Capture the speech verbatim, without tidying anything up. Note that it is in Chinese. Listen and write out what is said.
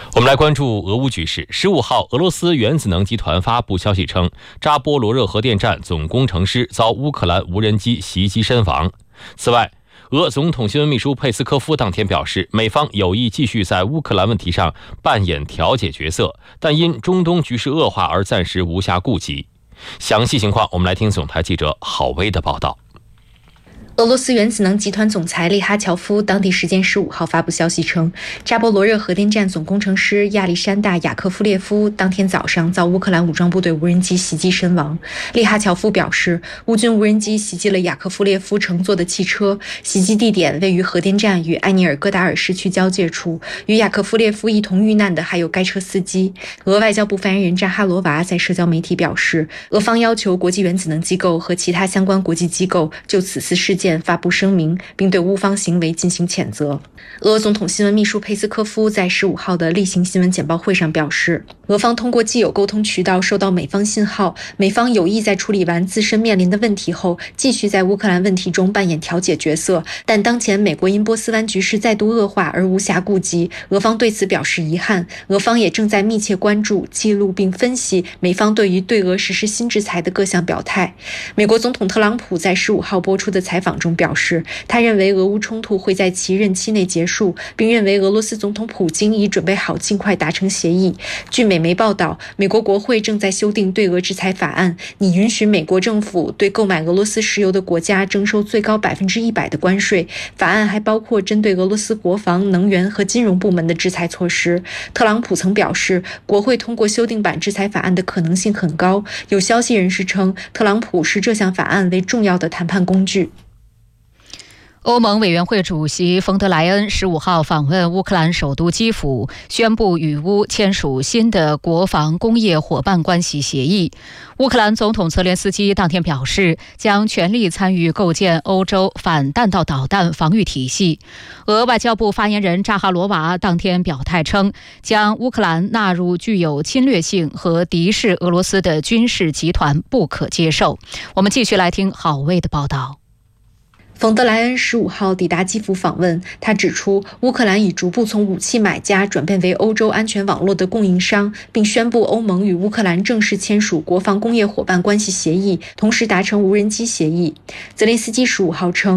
我们来关注俄乌局势。十五号，俄罗斯原子能集团发布消息称，扎波罗热核电站总工程师遭乌克兰无人机袭击身亡。此外，俄总统新闻秘书佩斯科夫当天表示，美方有意继续在乌克兰问题上扮演调解角色，但因中东局势恶化而暂时无暇顾及。详细情况，我们来听总台记者郝薇的报道。 俄罗斯原子能集团总裁利哈乔夫当地时间十五号发布消息称，扎波罗热核电站总工程师亚历山大·雅科夫列夫当天早上遭乌克兰武装部队无人机袭击身亡。利哈乔夫表示，乌军无人机袭击了雅科夫列夫乘坐的汽车，袭击地点位于核电站与埃尼尔戈达尔市区交界处。与雅科夫列夫一同遇难的还有该车司机。俄外交部发言人扎哈罗娃在社交媒体表示，俄方要求国际原子能机构和其他相关国际机构就此次事件发布声明，并对乌方行为进行谴责。俄总统新闻秘书佩斯科夫在十五号的例行新闻简报会上表示，俄方通过既有沟通渠道收到美方信号，美方有意在处理完自身面临的问题后，继续在乌克兰问题中扮演调解角色，但当前美国因波斯湾局势再度恶化而无暇顾及，俄方对此表示遗憾。俄方也正在密切关注、记录并分析美方对于对俄实施新制裁的各项表态。美国总统特朗普在十五号播出的采访中表示，他认为俄乌冲突会在其任期内结束，并认为俄罗斯总统普京已准备好尽快达成协议。据美媒报道，美国国会正在修订对俄制裁法案，拟允许美国政府对购买俄罗斯石油的国家征收最高百分之一百的关税。法案还包括针对俄罗斯国防、能源和金融部门的制裁措施。特朗普曾表示，国会通过修订版制裁法案的可能性很高。有消息人士称，特朗普视这项法案为重要的谈判工具。 欧盟委员会主席冯德莱恩十五号访问乌克兰首都基辅，宣布与乌签署新的国防工业伙伴关系协议。乌克兰总统泽连斯基当天表示，将全力参与构建欧洲反弹道导弹防御体系。俄外交部发言人扎哈罗娃当天表态称，将乌克兰纳入具有侵略性和敌视俄罗斯的军事集团不可接受。我们继续来听郝薇的报道。 冯德莱恩十五号抵达基辅访问，他指出，乌克兰已逐步从武器买家转变为欧洲安全网络的供应商，并宣布欧盟与乌克兰正式签署国防工业伙伴关系协议，同时达成无人机协议。泽连斯基十五号称，